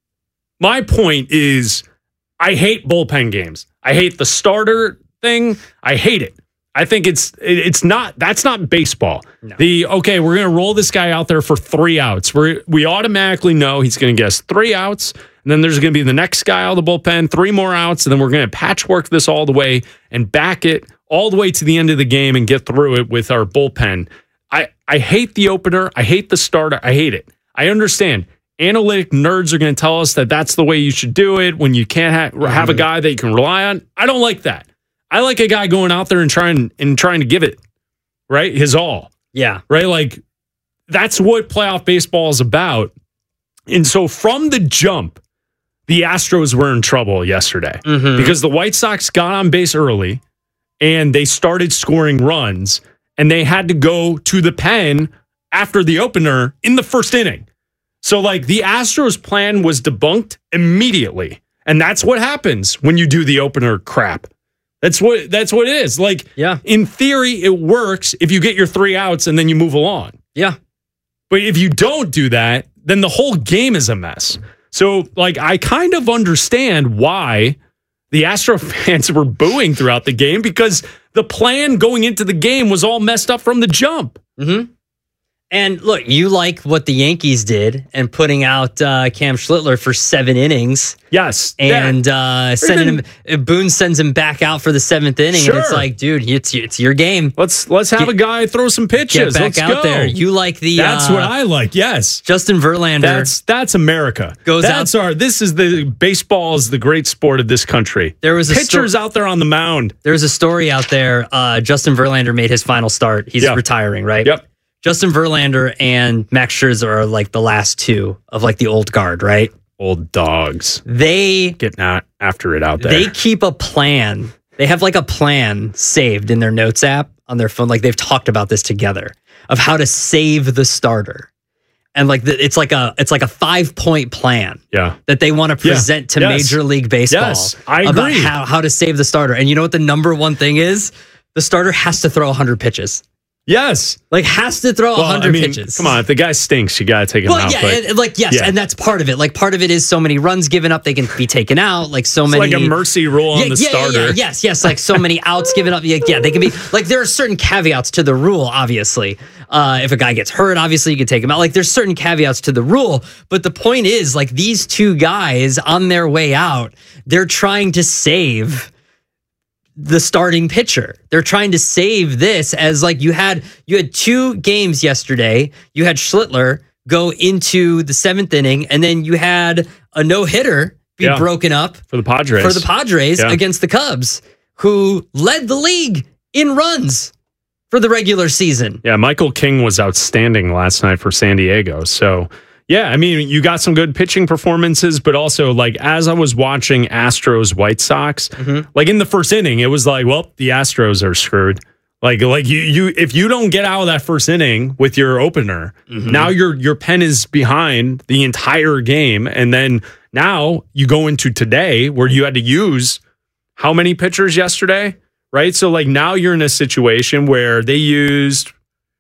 My point is, I hate bullpen games. I hate the starter thing. I hate it. I think it's it's not that's not baseball. No. The okay, we're gonna roll this guy out there for three outs. We we automatically know he's gonna guess three outs, and then there's gonna be the next guy out of the bullpen, three more outs, and then we're gonna patchwork this all the way and back it all the way to the end of the game and get through it with our bullpen. I I hate the opener. I hate the starter. I hate it. I understand. Analytic nerds are going to tell us that that's the way you should do it when you can't ha- have a guy that you can rely on. I don't like that. I like a guy going out there and trying and trying to give it, right, his all. Yeah. Right? Like, that's what playoff baseball is about. And so from the jump, the Astros were in trouble yesterday Mhm. because the White Sox got on base early and they started scoring runs, and they had to go to the pen after the opener in the first inning. So, like, the Astros plan was debunked immediately. And that's what happens when you do the opener crap. That's what that's what it is. Like, yeah. in theory, it works if you get your three outs and then you move along. Yeah. But if you don't do that, then the whole game is a mess. So, like, I kind of understand why the Astro fans were booing throughout the game, because the plan going into the game was all messed up from the jump. Mm-hmm. And look, you like what the Yankees did and putting out uh, Cam Schlittler for seven innings. Yes. And uh, sending him, Boone sends him back out for the seventh inning. Sure. And it's like, dude, it's it's your game. Let's let's have Get- a guy throw some pitches. Get back Let's out go. there. You like the That's uh, what I like. Yes. Justin Verlander. That's that's America. Goes that's our this is the baseball is the great sport of this country. There was a pitchers sto- out there on the mound. There's a story out there. Uh, Justin Verlander made his final start. He's Yep. retiring, right? Yep. Justin Verlander and Max Scherzer are like the last two of like the old guard, right? Old dogs. They getting out after it out there. They keep a plan. They have like a plan saved in their notes app on their phone. Like they've talked about this together of how to save the starter. And like the, it's like a it's like a five point plan Yeah. that they want to Yeah. present to Yes. Major League Baseball Yes, I about agree. how, how to save the starter. And you know what the number one thing is? The starter has to throw one hundred pitches. Yes. Like has to throw Well, one hundred I mean, pitches. come on, if the guy stinks, you got to take him Well, out. yeah, but- and, and, like yes, Yeah. and that's part of it. Like part of it is so many runs given up, they can be taken out. Like so It's many, like a mercy rule on yeah, the yeah, yeah, starter. yeah, yes, yes, like so many outs given up. Yeah, yeah, they can be like there are certain caveats to the rule. Obviously, uh, if a guy gets hurt, obviously you can take him out. Like there's certain caveats to the rule. But the point is, like these two guys on their way out, they're trying to save the starting pitcher. They're trying to save this as like you had you had two games yesterday. You had Schlittler go into the seventh inning, and then you had a no-hitter be Yeah. broken up for the Padres. for the Padres Yeah. against the Cubs, who led the league in runs for the regular season. Yeah, Michael King was outstanding last night for San Diego. So, Yeah, I mean, you got some good pitching performances, but also, like, as I was watching Astros White Sox, mm-hmm. like in the first inning, it was like, well, the Astros are screwed. Like, like you, you, if you don't get out of that first inning with your opener, mm-hmm. now your your pen is behind the entire game, and then now you go into today where you had to use how many pitchers yesterday, right? So, like, now you're in a situation where they used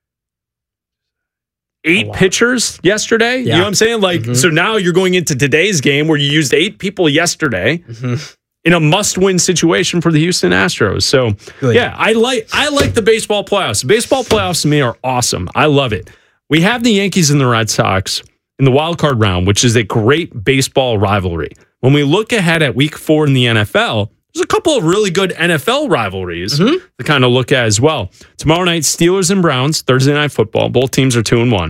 eight pitchers yesterday. Yeah. You know what I'm saying? Like, mm-hmm. so now you're going into today's game where you used eight people yesterday mm-hmm. in a must-win situation for the Houston Astros. So, Good. yeah, I like I like the baseball playoffs. Baseball playoffs to me are awesome. I love it. We have the Yankees and the Red Sox in the wild card round, which is a great baseball rivalry. When we look ahead at week four in the N F L, there's a couple of really good N F L rivalries mm-hmm. to kind of look at as well. Tomorrow night, Steelers and Browns, Thursday Night Football. Both teams are two and one.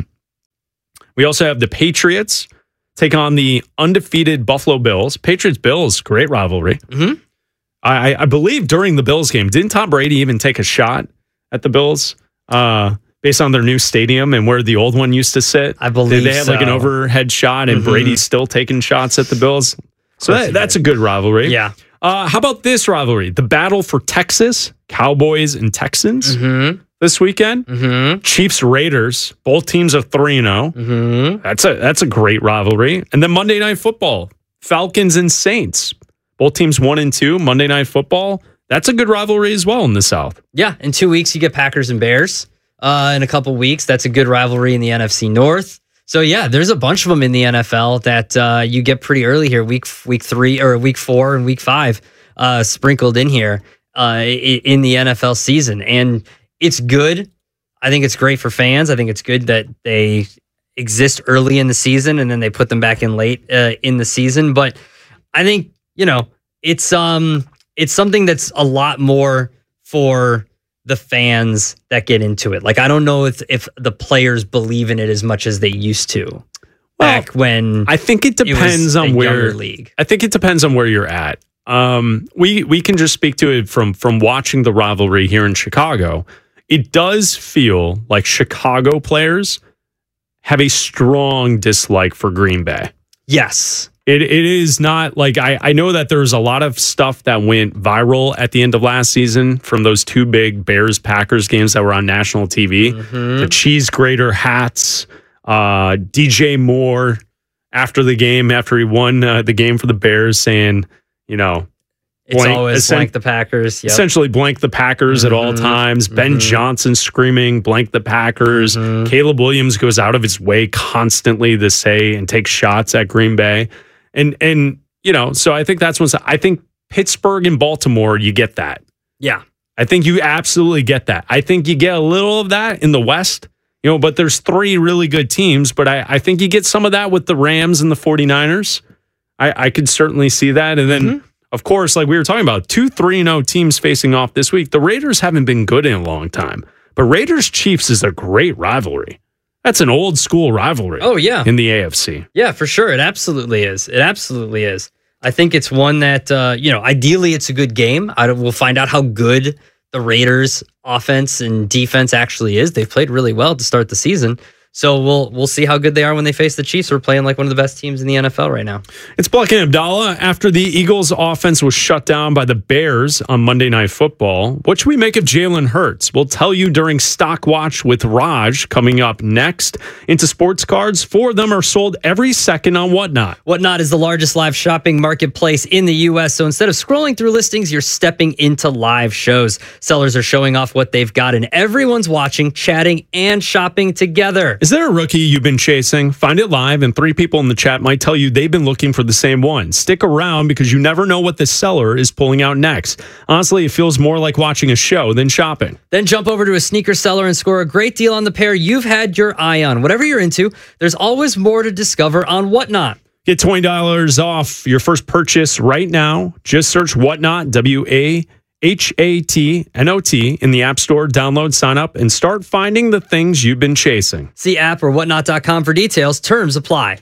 We also have the Patriots take on the undefeated Buffalo Bills. Patriots-Bills, great rivalry. Mm-hmm. I, I believe during the Bills game, didn't Tom Brady even take a shot at the Bills uh, based on their new stadium and where the old one used to sit? I believe Did they have so. like an overhead shot and mm-hmm. Brady's still taking shots at the Bills? So that, that's a good rivalry. Yeah. Uh, how about this rivalry? The battle for Texas, Cowboys and Texans mm-hmm. this weekend. Mm-hmm. Chiefs, Raiders. Both teams are three and oh. Mm-hmm. That's a that's a great rivalry. And then Monday Night Football, Falcons and Saints. Both teams one and two. Monday Night Football. That's a good rivalry as well in the South. Yeah, in two weeks you get Packers and Bears. Uh, in a couple weeks, that's a good rivalry in the N F C North. So yeah, there's a bunch of them in the N F L that uh, you get pretty early here, week week three or week four and week five, uh, sprinkled in here uh, in the N F L season, and it's good. I think it's great for fans. I think it's good that they exist early in the season and then they put them back in late uh, in the season. But I think you know it's um it's something that's a lot more for the fans that get into it. Like, I don't know if, if the players believe in it as much as they used to well, back when I think it depends it on where league. I think it depends on where you're at. Um, we, we can just speak to it from, from watching the rivalry here in Chicago. It does feel like Chicago players have a strong dislike for Green Bay. Yes. It It is not like I, I know that there's a lot of stuff that went viral at the end of last season from those two big Bears-Packers games that were on national T V. Mm-hmm. The cheese grater hats, uh, D J Moore after the game, after he won uh, the game for the Bears, saying, you know, it's blank, always essen- blank the Packers. Yep. Essentially blank the Packers mm-hmm. at all times. Mm-hmm. Ben Johnson screaming blank the Packers. Mm-hmm. Caleb Williams goes out of his way constantly to say and take shots at Green Bay. And, and you know, so I think that's what's, I think Pittsburgh and Baltimore, you get that. Yeah. I think you absolutely get that. I think you get a little of that in the West, you know, but there's three really good teams. But I, I think you get some of that with the Rams and the 49ers. I, I could certainly see that. And then, mm-hmm. of course, like we were talking about, two three and oh teams facing off this week. The Raiders haven't been good in a long time. But Raiders-Chiefs is a great rivalry. That's an old school rivalry. Oh, yeah. In the A F C. Yeah, for sure. It absolutely is. It absolutely is. I think it's one that, uh, you know, ideally it's a good game. I don't, we'll find out how good the Raiders offense and defense actually is. They've played really well to start the season. So we'll we'll see how good they are when they face the Chiefs, who are playing like one of the best teams in the N F L right now. It's Black and Abdallah. After the Eagles' offense was shut down by the Bears on Monday Night Football, what should we make of Jalen Hurts? We'll tell you during Stock Watch with Raj coming up next. Into sports cards, four of them are sold every second on Whatnot. Whatnot is the largest live shopping marketplace in the U S, so instead of scrolling through listings, you're stepping into live shows. Sellers are showing off what they've got, and everyone's watching, chatting, and shopping together. Is there a rookie you've been chasing? Find it live, and three people in the chat might tell you they've been looking for the same one. Stick around because you never know what the seller is pulling out next. Honestly, it feels more like watching a show than shopping. Then jump over to a sneaker seller and score a great deal on the pair you've had your eye on. Whatever you're into, there's always more to discover on Whatnot. Get twenty dollars off your first purchase right now. Just search Whatnot, W A H A T N O T in the App Store. Download, sign up, and start finding the things you've been chasing. See app or whatnot dot com for details. Terms apply.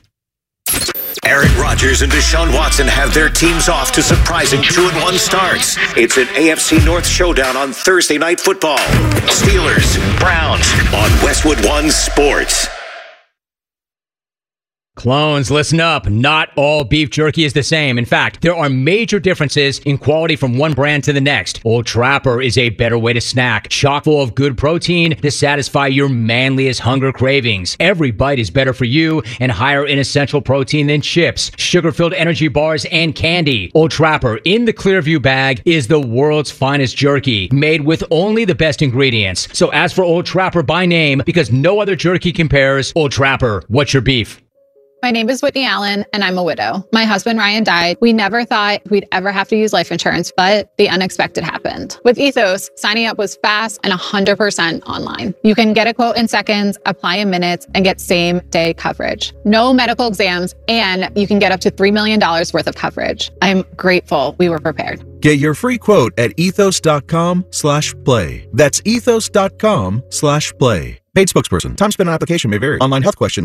Aaron Rodgers and Deshaun Watson have their teams off to surprising two and one starts. It's an A F C North showdown on Thursday Night Football. Steelers, Browns on Westwood One Sports. Clones, listen up. Not all beef jerky is the same. In fact, there are major differences in quality from one brand to the next. Old Trapper is a better way to snack, chock full of good protein to satisfy your manliest hunger cravings. Every bite is better for you and higher in essential protein than chips, sugar-filled energy bars, and candy. Old Trapper in the Clearview bag is the world's finest jerky, made with only the best ingredients. So ask for Old Trapper by name because no other jerky compares. Old Trapper, what's your beef? My name is Whitney Allen, and I'm a widow. My husband, Ryan, died. We never thought we'd ever have to use life insurance, but the unexpected happened. With Ethos, signing up was fast and one hundred percent online. You can get a quote in seconds, apply in minutes, and get same-day coverage. No medical exams, and you can get up to three million dollars worth of coverage. I'm grateful we were prepared. Get your free quote at ethos.com slash play. That's ethos.com slash play. Paid spokesperson. Time spent on application may vary. Online health question.